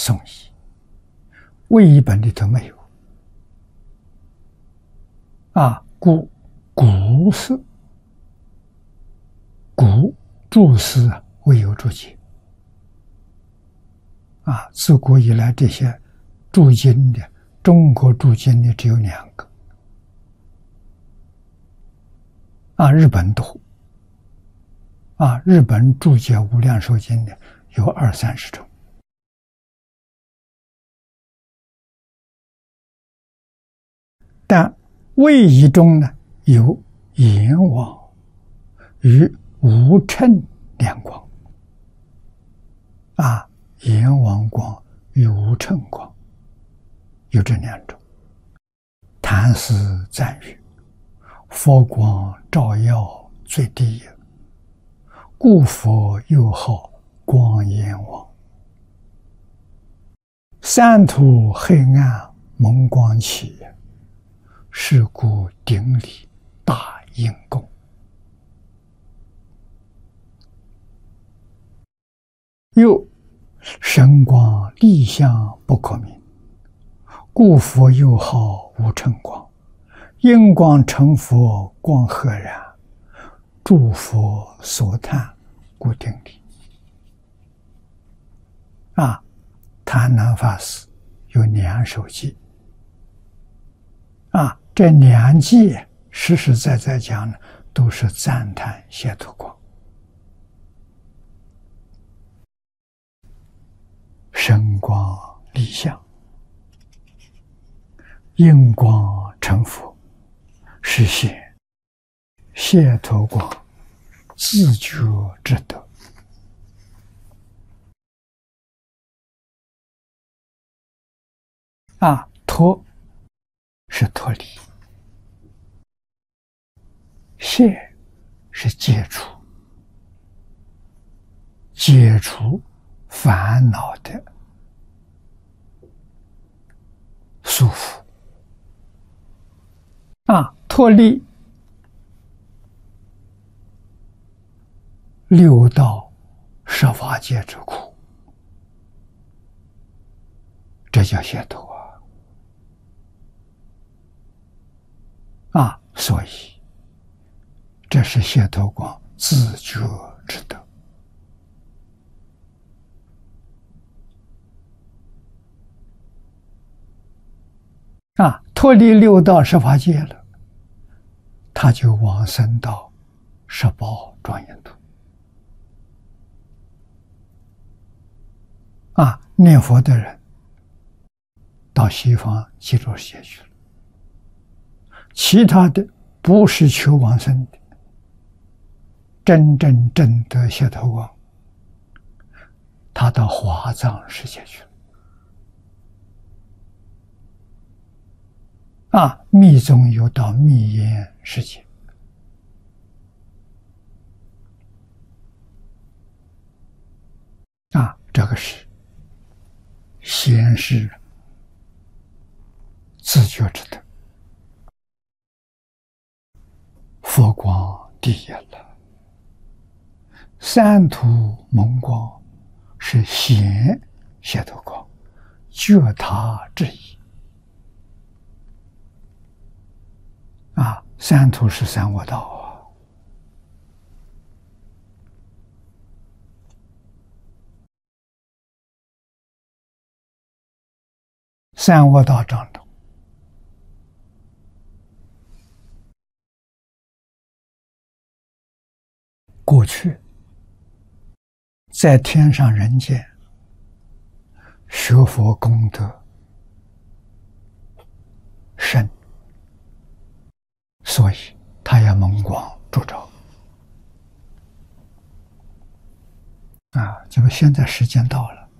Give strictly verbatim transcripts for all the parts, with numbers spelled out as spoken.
宋译，魏译本里头没有。啊，故古是古注释啊，未有注解。啊，自古以来这些注经的，中国注经的只有两个。啊，日本多。啊，日本注解《无量寿经》的有二三十种。但魏译中呢，有阎王与无称两光。啊，阎王光与无称光有这两种。谭师赞誉：佛光照耀最低也，故佛又号光阎王。三途黑暗蒙光起，是故顶礼大应供。又神光立相不可名，故佛又号无称光。应光成佛光赫然，诸佛所叹故顶礼。啊，谭南法师有两首偈。啊，这两偈实实在在讲呢，都是赞叹解脱光。神光立相，应光成佛，是现解脱光自觉之德。啊，脱是脱离，解是解除，解除烦恼的束缚。啊，脱离六道十法界之苦，这叫解脱啊！啊，所以这是解脱光自觉之德。啊，脱离六道十法界了，他就往生到十宝庄严土。啊，念佛的人到西方极乐世界去了，其他的不是求往生的，真正证得解脱光，他到华藏世界去了。啊，密宗有到密严世界。啊，这个是先是自觉之德，佛光第一了。三途蒙光是显解脱光，觉他之意。啊，三途是三恶道啊。三恶道当中，过去在天上人间学佛功德深，所以他要蒙光烛照。啊，这个现在时间到了。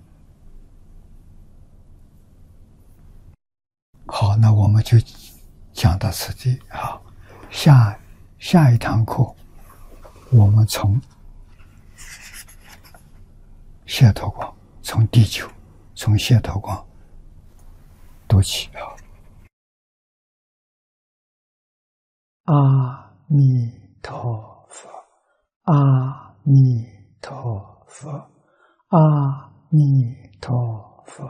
好，那我们就讲到此地。好，下下一堂课，我们从解脱光，从地球，从解脱光读起。阿弥陀佛，阿弥陀佛，阿弥陀佛。